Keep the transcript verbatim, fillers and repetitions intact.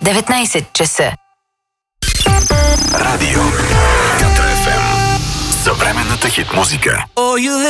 деветнайсет часа. Радио Катра еф ем. Съвременната хит музика. Oh, you